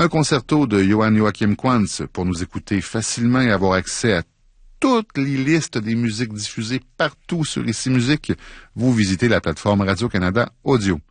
un concerto de Johann Joachim Quantz pour nous écouter facilement et avoir accès à toutes les listes des musiques diffusées partout sur Ici Musique. Vous visitez la plateforme Radio-Canada Audio.